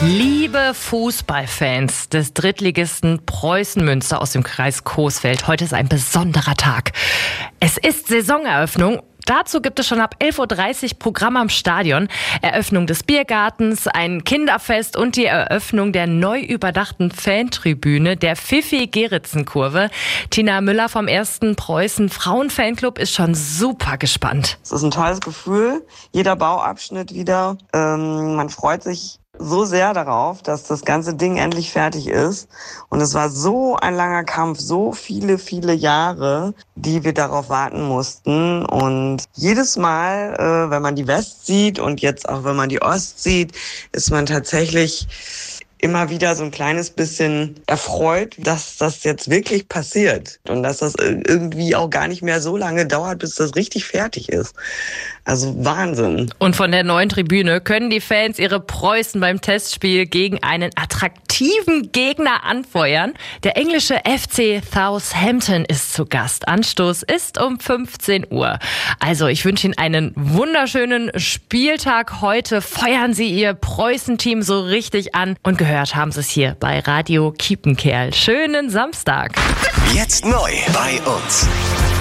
Liebe Fußballfans des Drittligisten Preußen Münster aus dem Kreis Coesfeld, heute ist ein besonderer Tag. Es ist Saisoneröffnung. Dazu gibt es schon ab 11.30 Uhr Programm am Stadion. Eröffnung des Biergartens, ein Kinderfest und die Eröffnung der neu überdachten Fantribüne der Pfiffi-Geritzen-Kurve. Tina Müller vom 1. Preußen Frauen-Fanclub ist schon super gespannt. Es ist ein tolles Gefühl, jeder Bauabschnitt wieder. Man freut sich so sehr darauf, dass das ganze Ding endlich fertig ist. Und es war so ein langer Kampf, so viele, viele Jahre, die wir darauf warten mussten. Und jedes Mal, wenn man die West sieht und jetzt auch wenn man die Ost sieht, ist man tatsächlich immer wieder so ein kleines bisschen erfreut, dass das jetzt wirklich passiert und dass das irgendwie auch gar nicht mehr so lange dauert, bis das richtig fertig ist. Also Wahnsinn. Und von der neuen Tribüne können die Fans ihre Preußen beim Testspiel gegen einen attraktiven Gegner anfeuern. Der englische FC Southampton ist zu Gast. Anstoß ist um 15 Uhr. Also ich wünsche Ihnen einen wunderschönen Spieltag heute. Feuern Sie Ihr Preußen-Team so richtig an. Und gehört haben Sie es hier bei Radio Kiepenkerl. Schönen Samstag. Jetzt neu bei uns.